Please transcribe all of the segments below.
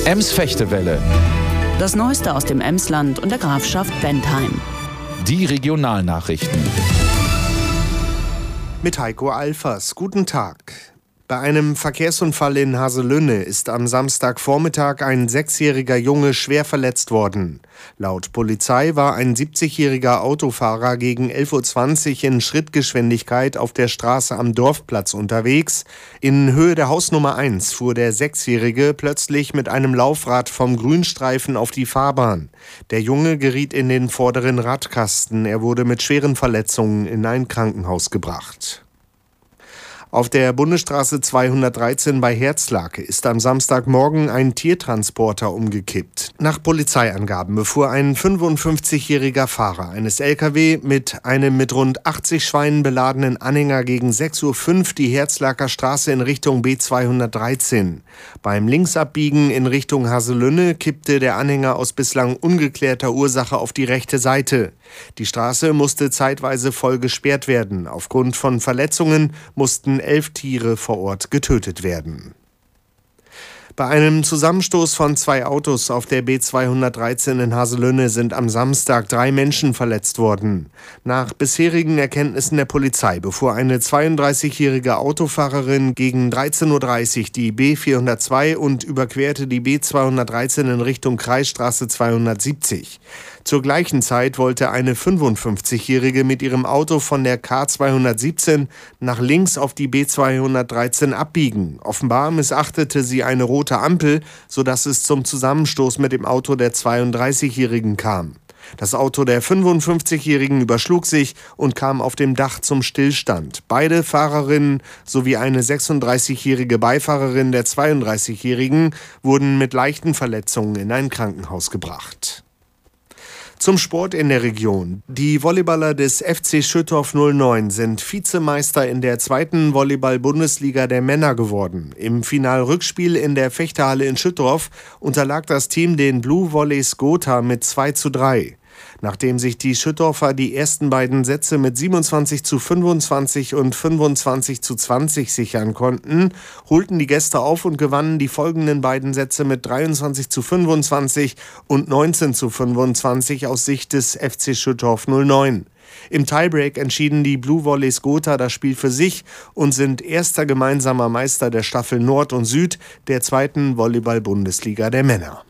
Ems-Fechtewelle. Das Neueste aus dem Emsland und der Grafschaft Bentheim. Die Regionalnachrichten. Mit Heiko Alfers. Guten Tag. Bei einem Verkehrsunfall in Haselünne ist am Samstagvormittag ein 6-jähriger Junge schwer verletzt worden. Laut Polizei war ein 70-jähriger Autofahrer gegen 11:20 Uhr in Schrittgeschwindigkeit auf der Straße am Dorfplatz unterwegs. In Höhe der Hausnummer 1 fuhr der 6-Jährige plötzlich mit einem Laufrad vom Grünstreifen auf die Fahrbahn. Der Junge geriet in den vorderen Radkasten. Er wurde mit schweren Verletzungen in ein Krankenhaus gebracht. Auf der Bundesstraße 213 bei Herzlake ist am Samstagmorgen ein Tiertransporter umgekippt. Nach Polizeiangaben befuhr ein 55-jähriger Fahrer eines LKW mit einem mit rund 80 Schweinen beladenen Anhänger gegen 6:05 Uhr die Herzlaker Straße in Richtung B213. Beim Linksabbiegen in Richtung Haselünne kippte der Anhänger aus bislang ungeklärter Ursache auf die rechte Seite. Die Straße musste zeitweise voll gesperrt werden. Aufgrund von Verletzungen mussten 11 Tiere vor Ort getötet werden. Bei einem Zusammenstoß von 2 Autos auf der B213 in Haselünne sind am Samstag 3 Menschen verletzt worden. Nach bisherigen Erkenntnissen der Polizei befuhr eine 32-jährige Autofahrerin gegen 13:30 Uhr die B402 und überquerte die B213 in Richtung Kreisstraße 270. Zur gleichen Zeit wollte eine 55-jährige mit ihrem Auto von der K217 nach links auf die B213 abbiegen. Offenbar missachtete sie eine rote Ampel, sodass es zum Zusammenstoß mit dem Auto der 32-jährigen kam. Das Auto der 55-jährigen überschlug sich und kam auf dem Dach zum Stillstand. Beide Fahrerinnen sowie eine 36-jährige Beifahrerin der 32-jährigen wurden mit leichten Verletzungen in ein Krankenhaus gebracht. Zum Sport in der Region. Die Volleyballer des FC Schüttorf 09 sind Vizemeister in der 2. Volleyball-Bundesliga der Männer geworden. Im Finalrückspiel in der Fechterhalle in Schüttorf unterlag das Team den Blue Volleys Gotha mit 2:3. Nachdem sich die Schüttorfer die ersten beiden Sätze mit 27:25 und 25:20 sichern konnten, holten die Gäste auf und gewannen die folgenden beiden Sätze mit 23:25 und 19:25 aus Sicht des FC Schüttorf 09. Im Tiebreak entschieden die Blue Volleys Gotha das Spiel für sich und sind erster gemeinsamer Meister der Staffel Nord und Süd der 2. Volleyball-Bundesliga der Männer.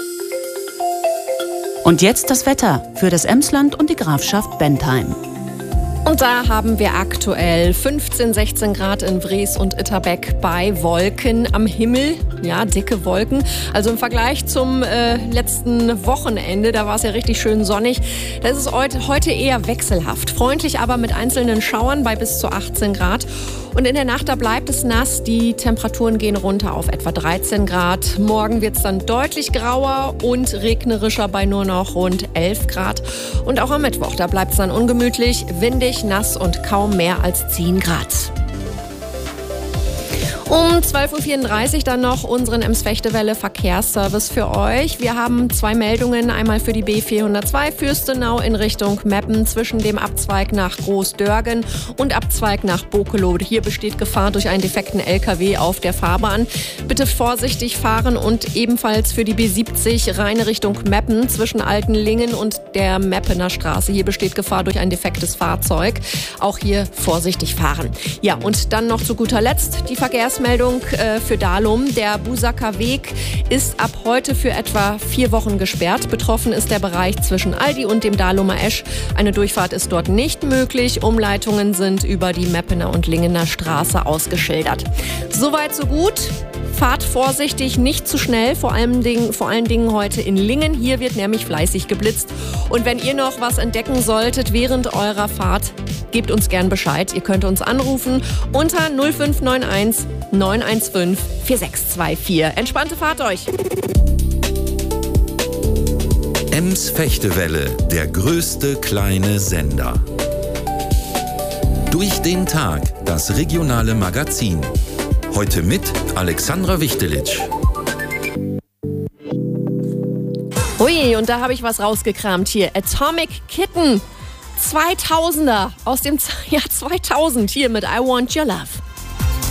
Und jetzt das Wetter für das Emsland und die Grafschaft Bentheim. Und da haben wir aktuell 15, 16 Grad in Wrees und Itterbeck bei Wolken am Himmel. Ja, dicke Wolken. Also im Vergleich zum letzten Wochenende, da war es ja richtig schön sonnig. Da ist es heute eher wechselhaft. Freundlich aber mit einzelnen Schauern bei bis zu 18 Grad. Und in der Nacht, da bleibt es nass. Die Temperaturen gehen runter auf etwa 13 Grad. Morgen wird es dann deutlich grauer und regnerischer bei nur noch rund 11 Grad. Und auch am Mittwoch, da bleibt es dann ungemütlich, windig, nass und kaum mehr als 10 Grad. Um 12:34 Uhr dann noch unseren Ems-Fechtewelle Verkehrsservice für euch. Wir haben 2 Meldungen, einmal für die B402 Fürstenau in Richtung Meppen zwischen dem Abzweig nach Großdörgen und Abzweig nach Bokelow. Hier besteht Gefahr durch einen defekten LKW auf der Fahrbahn. Bitte vorsichtig fahren und ebenfalls für die B70 reine Richtung Meppen zwischen Altenlingen und der Meppener Straße. Hier besteht Gefahr durch ein defektes Fahrzeug. Auch hier vorsichtig fahren. Ja, und dann noch zu guter Letzt die Verkehrsmeldung für Dahlum. Der Busacker Weg ist ab heute für etwa 4 Wochen gesperrt. Betroffen ist der Bereich zwischen Aldi und dem Dahlumer Esch. Eine Durchfahrt ist dort nicht möglich. Umleitungen sind über die Meppener und Lingener Straße ausgeschildert. Soweit, so gut. Fahrt vorsichtig, nicht zu schnell, vor allen Dingen heute in Lingen. Hier wird nämlich fleißig geblitzt. Und wenn ihr noch was entdecken solltet während eurer Fahrt, gebt uns gern Bescheid. Ihr könnt uns anrufen unter 0591 915 4624. Entspannte Fahrt euch! Ems-Fechtewelle, der größte kleine Sender. Durch den Tag, das regionale Magazin. Heute mit Alexandra Wichtelitsch. Ui, und da habe ich was rausgekramt hier. Atomic Kitten. 2000er aus dem Jahr 2000 hier mit I Want Your Love.